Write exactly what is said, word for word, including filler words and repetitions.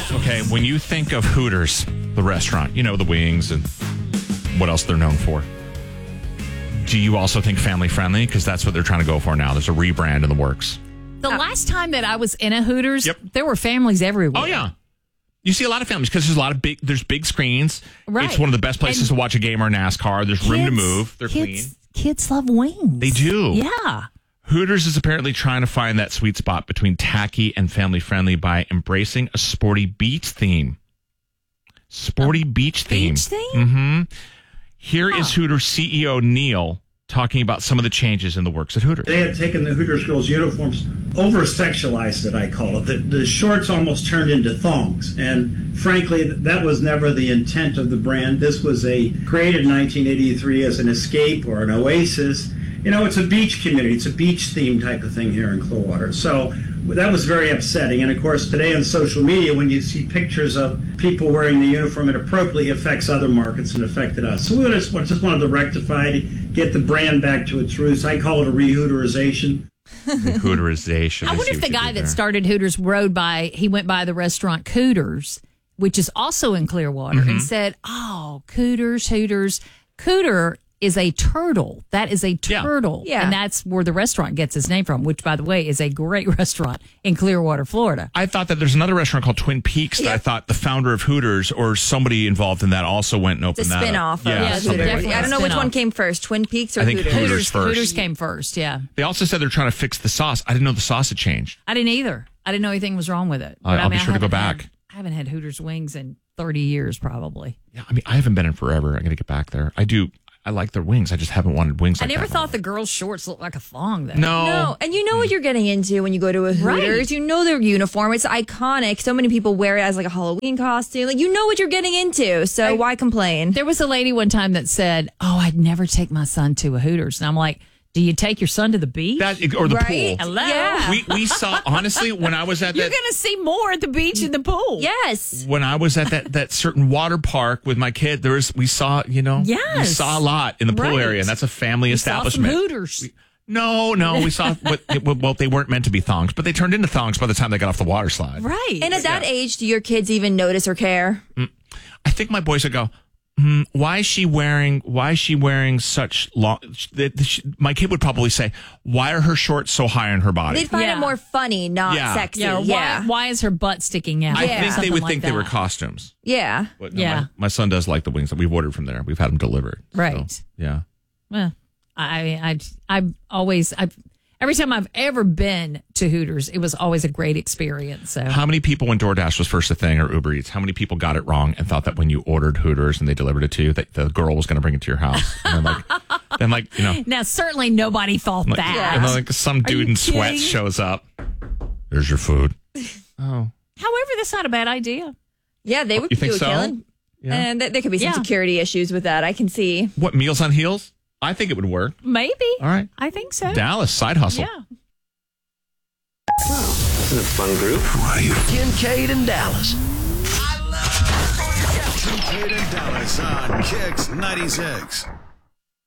Okay, when you think of Hooters, the restaurant, you know, the wings and what else they're known for. Do you also think family friendly? Because that's what they're trying to go for now. There's a rebrand in the works. The last time that I was in a Hooters, Yep. there were families everywhere. Oh, yeah. You see a lot of families because there's a lot of big, there's big screens. Right. It's one of the best places And to watch a game or NASCAR. There's room to Kids- move. They're kids, clean. Kids love wings. They do. Yeah. Hooters is apparently trying to find that sweet spot between tacky and family friendly by embracing a sporty beach theme. Sporty beach theme. Beach theme? Mm-hmm. Here Huh. is Hooters C E O Neil talking about some of the changes in the works at Hooters. They had taken the Hooters girls' uniforms, over-sexualized it, I call it. The, the shorts almost turned into thongs. And frankly, that was never the intent of the brand. This was a created in nineteen eighty-three as an escape or an oasis. You know, it's a beach community. It's a beach theme type of thing here in Clearwater. So that was very upsetting. And of course, today on social media, when you see pictures of people wearing the uniform inappropriately, it affects other markets and affected us. So we just, just wanted to rectify, get the brand back to its roots. I call it a re-Hooterization. Hooterization. I wonder see if what the you guy did that there. started Hooters rode by, he went by the restaurant Cooters, which is also in Clearwater, Mm-hmm. and said, oh, Cooters, Hooters. Cooter is a turtle. That is a Yeah. turtle. Yeah. And that's where the restaurant gets its name from, which, by the way, is a great restaurant in Clearwater, Florida. I thought that there's another restaurant called Twin Peaks that I thought the founder of Hooters or somebody involved in that also went and opened It's a that spin-off up. of Yeah, Yeah, it's something like definitely that. I don't know which spin-off. one came first, Twin Peaks or I think Hooters? Hooters. Hooters, first. Hooters came first, yeah. They also said they're trying to fix the sauce. I didn't know the sauce had changed. I didn't either. I didn't know anything was wrong with it. Uh, I'll be I sure to go haven't back. had- I haven't had Hooters wings in thirty years, probably. Yeah, I mean, I haven't been in forever. I'm going to get back there. I do. I like their wings. I just haven't wanted wings I like never that. thought the girls' shorts looked like a thong, though. No. No, and you know what you're getting into when you go to a Hooters. Right. You know their uniform. It's iconic. So many people wear it as like a Halloween costume. Like you know what you're getting into. So why complain? There was a lady one time that said, oh, I'd never take my son to a Hooters. And I'm like, do you take your son to the beach? That or the Right? pool. Hello? Yeah. We we saw honestly when I was at You're that going to see more at the beach and the pool. Yes. when I was at that, that certain water park with my kid, there was we saw you know we Yes. saw a lot in the pool Right. area, and that's a family We saw some establishment. Hooters. No, no, we saw what it, well they weren't meant to be thongs, but they turned into thongs by the time they got off the water slide. Right. And at that age, do your kids even notice or care? I think my boys would go, hmm, why is she wearing? Why is she wearing such long? The, the, my kid would probably say, why are her shorts so high on her body? They'd find Yeah. it more funny, not Yeah. sexy. yeah, Yeah. why, why is her butt sticking out? I Or think they something would like think they were that. costumes. Yeah. But no, Yeah. my, my son does like the wings that we've ordered from there. We've had them delivered. Right. So, yeah. Well, I, I, I've always, I've, every time I've ever been to Hooters, it was always a great experience. So How many people, when DoorDash was first a thing or Uber Eats, how many people got it wrong and thought that when you ordered Hooters and they delivered it to you, that the girl was going to bring it to your house? And then, like, then, like, you know, now certainly nobody thought like, that. and then, like, some dude you in sweats kidding? shows up. There's your food. Oh, However, that's not a bad idea. Yeah, they would you think do it, so? Kellen. Yeah. And th- there could be some Yeah. security issues with that. I can see. What, Meals on Heels? I think it would work. Maybe. All right. I think so. Dallas, side hustle. Yeah. This is a fun group. Who are you? Kincaid and Dallas. Kincaid and Dallas on Kicks ninety-six.